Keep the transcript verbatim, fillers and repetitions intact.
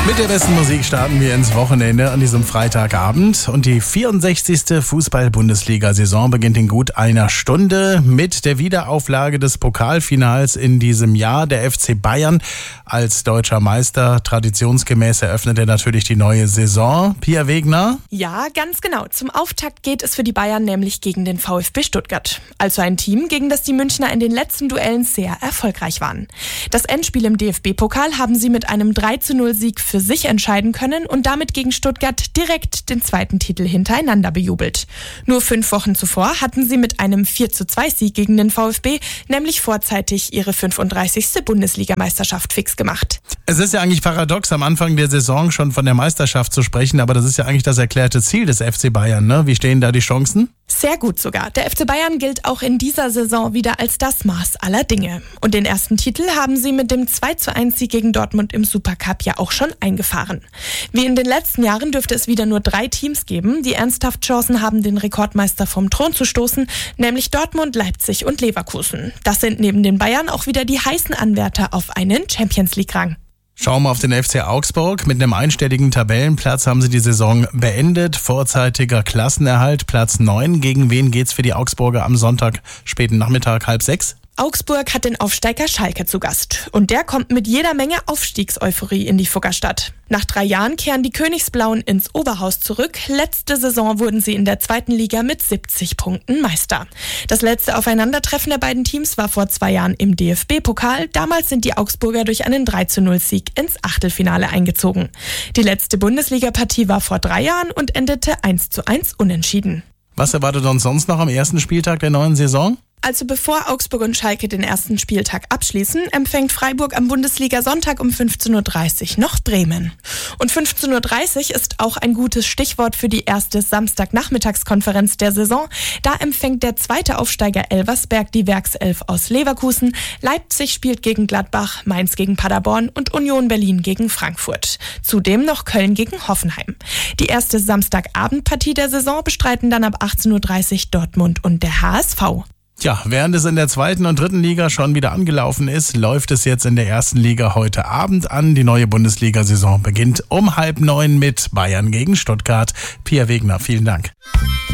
Mit der besten Musik starten wir ins Wochenende an diesem Freitagabend. Und die vierundsechzigste Fußball-Bundesliga-Saison beginnt in gut einer Stunde mit der Wiederauflage des Pokalfinals in diesem Jahr. Der F C Bayern als deutscher Meister. Traditionsgemäß eröffnet er natürlich die neue Saison. Pia Wegner? Ja, ganz genau. Zum Auftakt geht es für die Bayern nämlich gegen den VfB Stuttgart. Also ein Team, gegen das die Münchner in den letzten Duellen sehr erfolgreich waren. Das Endspiel im D F B-Pokal haben sie mit einem drei zu null Sieg für sich entscheiden können und damit gegen Stuttgart direkt den zweiten Titel hintereinander bejubelt. Nur fünf Wochen zuvor hatten sie mit einem vier zu zwei Sieg gegen den VfB nämlich vorzeitig ihre fünfunddreißigste Bundesligameisterschaft fix gemacht. Es ist ja eigentlich paradox, am Anfang der Saison schon von der Meisterschaft zu sprechen, aber das ist ja eigentlich das erklärte Ziel des F C Bayern, ne? Wie stehen da die Chancen? Sehr gut sogar. Der F C Bayern gilt auch in dieser Saison wieder als das Maß aller Dinge. Und den ersten Titel haben sie mit dem zwei zu eins Sieg gegen Dortmund im Supercup ja auch schon eingefahren. Wie in den letzten Jahren dürfte es wieder nur drei Teams geben, die ernsthaft Chancen haben, den Rekordmeister vom Thron zu stoßen, nämlich Dortmund, Leipzig und Leverkusen. Das sind neben den Bayern auch wieder die heißen Anwärter auf einen Champions-League-Rang. Schauen wir auf den F C Augsburg. Mit einem einstelligen Tabellenplatz haben sie die Saison beendet. Vorzeitiger Klassenerhalt, Platz neun. Gegen wen geht's für die Augsburger am Sonntag, späten Nachmittag, halb sechs? Augsburg hat den Aufsteiger Schalke zu Gast. Und der kommt mit jeder Menge Aufstiegseuphorie in die Fuggerstadt. Nach drei Jahren kehren die Königsblauen ins Oberhaus zurück. Letzte Saison wurden sie in der zweiten Liga mit siebzig Punkten Meister. Das letzte Aufeinandertreffen der beiden Teams war vor zwei Jahren im D F B-Pokal. Damals sind die Augsburger durch einen drei zu null Sieg ins Achtelfinale eingezogen. Die letzte Bundesliga-Partie war vor drei Jahren und endete eins zu eins unentschieden. Was erwartet uns sonst noch am ersten Spieltag der neuen Saison? Also bevor Augsburg und Schalke den ersten Spieltag abschließen, empfängt Freiburg am Bundesliga-Sonntag um fünfzehn Uhr dreißig noch Bremen. Und fünfzehn Uhr dreißig ist auch ein gutes Stichwort für die erste Samstagnachmittagskonferenz der Saison. Da empfängt der zweite Aufsteiger Elversberg die Werkself aus Leverkusen. Leipzig spielt gegen Gladbach, Mainz gegen Paderborn und Union Berlin gegen Frankfurt. Zudem noch Köln gegen Hoffenheim. Die erste Samstagabendpartie der Saison bestreiten dann ab achtzehn Uhr dreißig Dortmund und der H S V. Tja, während es in der zweiten und dritten Liga schon wieder angelaufen ist, läuft es jetzt in der ersten Liga heute Abend an. Die neue Bundesliga-Saison beginnt um halb neun mit Bayern gegen Stuttgart. Pia Wegner, vielen Dank.